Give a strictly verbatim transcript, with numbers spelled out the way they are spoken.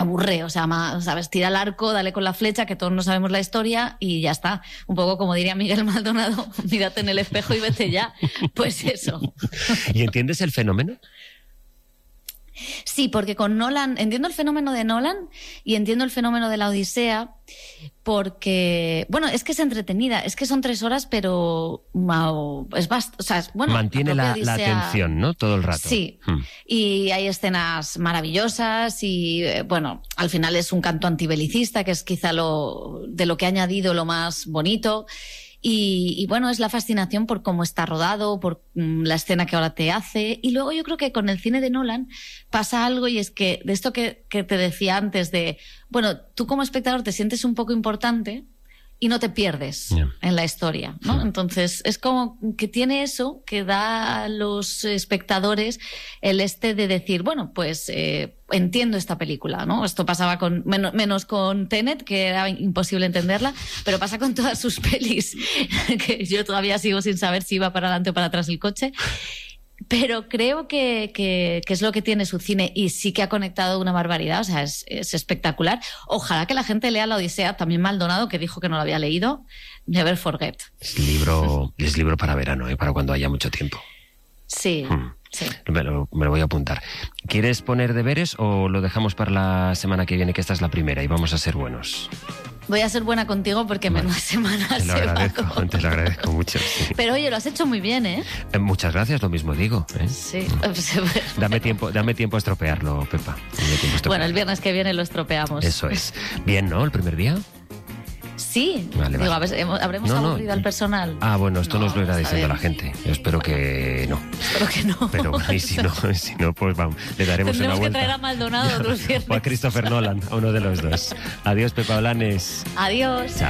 aburre, o sea, más, ¿sabes? Tira el arco, dale con la flecha, que todos no sabemos la historia y ya está. Un poco como diría Miguel Maldonado, mírate en el espejo y vete ya. Pues eso. ¿Y entiendes el fenómeno? Sí, porque con Nolan, entiendo el fenómeno de Nolan y entiendo el fenómeno de la Odisea, porque, bueno, es que es entretenida, es que son tres horas, pero wow, es bast- o sea, es, bueno, mantiene la, la, la atención, ¿no? Todo el rato. Sí, hmm. y hay escenas maravillosas y, eh, bueno, al final es un canto antibelicista, que es quizá lo de lo que ha añadido lo más bonito. Y, y bueno, es la fascinación por cómo está rodado, por mm, la escena que ahora te hace. Y luego yo creo que con el cine de Nolan pasa algo, y es que de esto que, que te decía antes de, bueno, tú como espectador te sientes un poco importante y no te pierdes yeah. en la historia, ¿no? Yeah. Entonces es como que tiene eso que da a los espectadores el este de decir, bueno, pues eh, entiendo esta película, ¿no? Esto pasaba con menos, menos con Tenet, que era imposible entenderla, pero pasa con todas sus pelis, que yo todavía sigo sin saber si iba para adelante o para atrás el coche. Pero creo que, que, que es lo que tiene su cine, y sí que ha conectado una barbaridad, o sea, es, es espectacular. Ojalá que la gente lea La Odisea, también Maldonado, que dijo que no lo había leído, Never Forget. Es libro, es libro para verano, ¿eh? Para cuando haya mucho tiempo. Sí, hmm. sí. Me lo, me lo voy a apuntar. ¿Quieres poner deberes o lo dejamos para la semana que viene, que esta es la primera y vamos a ser buenos? Voy a ser buena contigo porque vale. menuda semana te lo se agradezco, va. Te lo agradezco mucho. Sí. Pero oye, lo has hecho muy bien, ¿eh? eh muchas gracias, lo mismo digo. ¿eh? Sí. dame tiempo, dame tiempo a estropearlo, Pepa. Dame tiempo a estropearlo. Bueno, el viernes que viene lo estropeamos. Eso es. Bien, ¿no? El primer día. Sí, vale, digo, vale. a ver, habremos no, aburrido no. al personal. Ah, bueno, esto no, nos lo irá diciendo la gente. Yo espero que no. Espero que no. Pero bueno, y si no, si no pues vamos, le daremos Tendremos una vuelta. que traer a Maldonado los viernes. O a Christopher Nolan, a uno de los dos. Adiós, Pepa Blanes. Adiós. Chao.